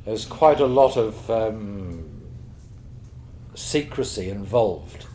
There's quite a lot of secrecy involved.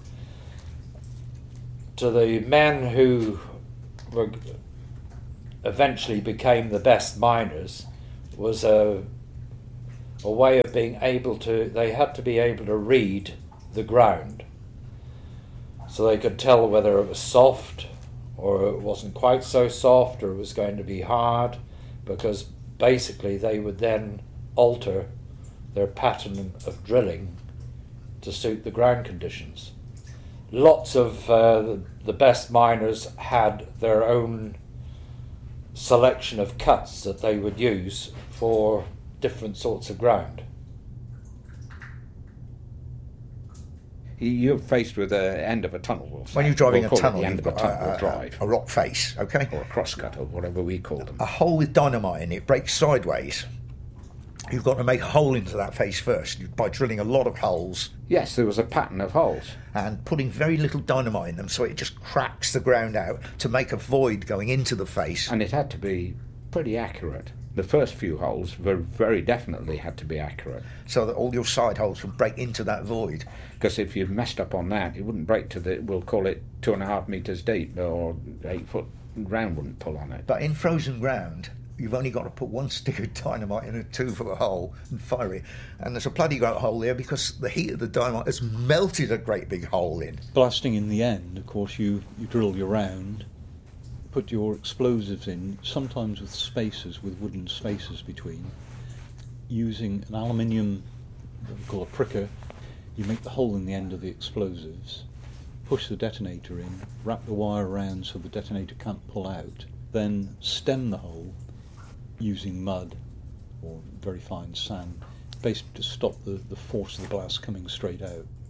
To the men who were eventually became the best miners was a way of being able to, they had to be able to read the ground. So they could tell whether it was soft or it wasn't quite so soft or it was going to be hard, because basically they would then alter their pattern of drilling to suit the ground conditions. Lots of the best miners had their own selection of cuts that they would use for different sorts of ground. You're faced with the end of a tunnel. When you're driving a tunnel, the end you've of a got tunnel or drive, a rock face, okay? or a crosscut, or whatever we call them. A hole with dynamite in it breaks sideways. You've got to make a hole into that face first by drilling a lot of holes. Yes, there was a pattern of holes. And putting very little dynamite in them so it just cracks the ground out to make a void going into the face. And it had to be pretty accurate. The first few holes very definitely had to be accurate. So that all your side holes can break into that void. Because if you messed up on that, it wouldn't break to we'll call it 2.5 metres deep, or 8 foot round wouldn't pull on it. But in frozen ground, you've only got to put one stick of dynamite in a 2-foot hole and fire it. And there's a bloody great hole there because the heat of the dynamite has melted a great big hole in. Blasting in the end, of course, you drill your round, put your explosives in, sometimes with spacers, with wooden spacers between, using an aluminium, what we call a pricker. You make the hole in the end of the explosives, push the detonator in, wrap the wire around so the detonator can't pull out, then stem the hole using mud or very fine sand, basically to stop the force of the blast coming straight out.